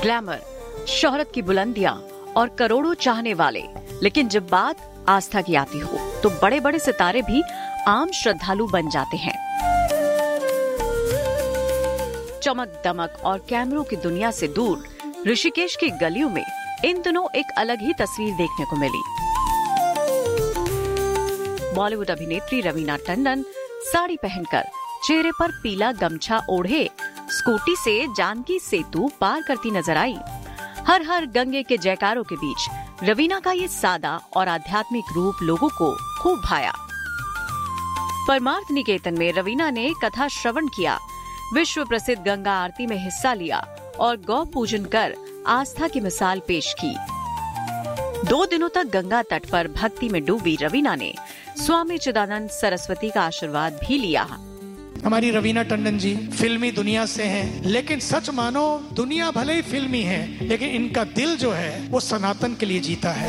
Glamour, शोहरत की बुलंदियां और करोड़ों चाहने वाले, लेकिन जब बात आस्था की आती हो तो बड़े बड़े सितारे भी आम श्रद्धालु बन जाते हैं। चमक दमक और कैमरों की दुनिया से दूर ऋषिकेश की गलियों में इन दिनों एक अलग ही तस्वीर देखने को मिली। बॉलीवुड अभिनेत्री रवीना टंडन साड़ी पहनकर, चेहरे पर पीला गमछा ओढ़े स्कूटी से जानकी सेतु पार करती नजर आई। हर हर गंगे के जयकारों के बीच रवीना का ये सादा और आध्यात्मिक रूप लोगों को खूब भाया। परमार्थ निकेतन में रवीना ने कथा श्रवण किया, विश्व प्रसिद्ध गंगा आरती में हिस्सा लिया और गौ पूजन कर आस्था की मिसाल पेश की। 2 दिनों तक गंगा तट पर भक्ति में डूबी रवीना ने स्वामी चिदानंद सरस्वती का आशीर्वाद भी लिया। हमारी रवीना टंडन जी फिल्मी दुनिया से हैं, लेकिन सच मानो दुनिया भले ही फिल्मी है, लेकिन इनका दिल जो है वो सनातन के लिए जीता है।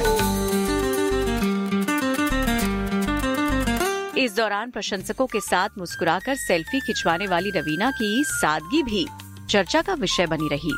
इस दौरान प्रशंसकों के साथ मुस्कुराकर सेल्फी खिंचवाने वाली रवीना की सादगी भी चर्चा का विषय बनी रही।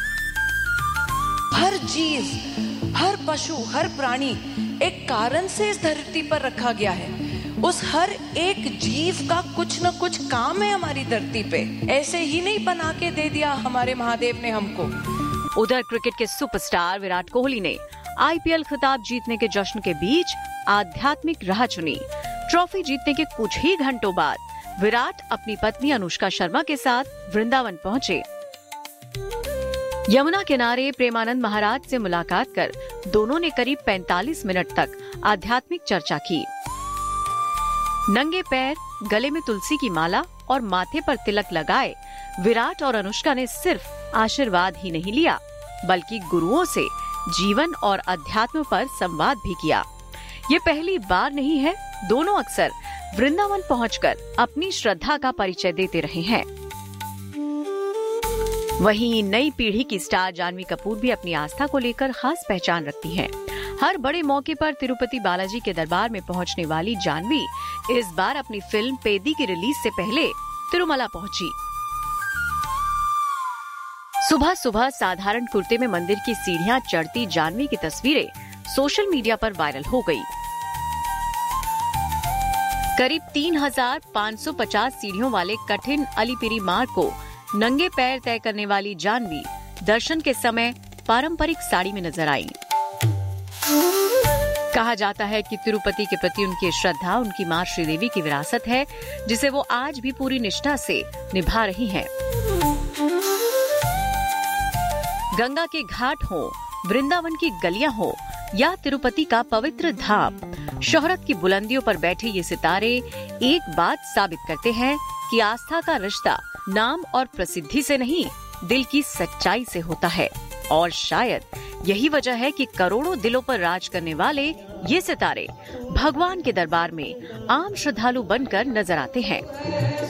हर जीव, हर पशु, हर प्राणी एक कारण से इस धरती पर रखा गया है। उस हर एक जीव का कुछ न कुछ काम है हमारी धरती पे। ऐसे ही नहीं बना के दे दिया हमारे महादेव ने हमको। उधर क्रिकेट के सुपरस्टार विराट कोहली ने आईपीएल खिताब जीतने के जश्न के बीच आध्यात्मिक राह चुनी। ट्रॉफी जीतने के कुछ ही घंटों बाद विराट अपनी पत्नी अनुष्का शर्मा के साथ वृंदावन पहुंचे। यमुना किनारे प्रेमानंद महाराज से मुलाकात कर दोनों ने करीब 45 मिनट तक आध्यात्मिक चर्चा की। नंगे पैर, गले में तुलसी की माला और माथे पर तिलक लगाए विराट और अनुष्का ने सिर्फ आशीर्वाद ही नहीं लिया, बल्कि गुरुओं से जीवन और अध्यात्म पर संवाद भी किया। ये पहली बार नहीं है, दोनों अक्सर वृंदावन पहुंचकर अपनी श्रद्धा का परिचय देते रहे हैं। वहीं नई पीढ़ी की स्टार जानवी कपूर भी अपनी आस्था को लेकर खास पहचान रखती हैं। हर बड़े मौके पर तिरुपति बालाजी के दरबार में पहुंचने वाली जानवी इस बार अपनी फिल्म पेदी की रिलीज से पहले तिरुमला पहुंची। सुबह सुबह साधारण कुर्ते में मंदिर की सीढ़ियां चढ़ती जानवी की तस्वीरें सोशल मीडिया पर वायरल हो गई। करीब 3550 सीढ़ियों वाले कठिन अलीपिरी मार्ग को नंगे पैर तय करने वाली जानवी दर्शन के समय पारंपरिक साड़ी में नजर आई। कहा जाता है कि तिरुपति के प्रति उनकी श्रद्धा उनकी मां श्रीदेवी की विरासत है, जिसे वो आज भी पूरी निष्ठा से निभा रही हैं। गंगा के घाट हो, वृंदावन की गलियां हो या तिरुपति का पवित्र धाम, शोहरत की बुलंदियों पर बैठे ये सितारे एक बात साबित करते हैं कि आस्था का रिश्ता नाम और प्रसिद्धि से नहीं, दिल की सच्चाई से होता है। और शायद यही वजह है कि करोड़ों दिलों पर राज करने वाले ये सितारे भगवान के दरबार में आम श्रद्धालु बनकर नजर आते हैं।